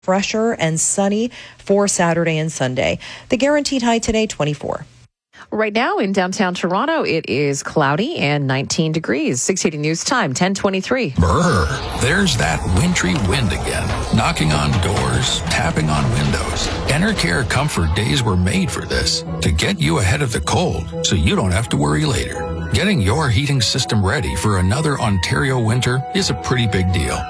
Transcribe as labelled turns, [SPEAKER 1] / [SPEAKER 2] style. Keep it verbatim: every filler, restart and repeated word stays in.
[SPEAKER 1] Fresher and sunny for Saturday and Sunday. The guaranteed high today, twenty-four.
[SPEAKER 2] Right now in downtown Toronto, it is cloudy and nineteen degrees. six eighty News Time, ten twenty-three.
[SPEAKER 3] Brr, there's that wintry wind again, knocking on doors, tapping on windows. Enercare Comfort Days were made for this, to get you ahead of the cold so you don't have to worry later. Getting your heating system ready for another Ontario winter is a pretty big deal.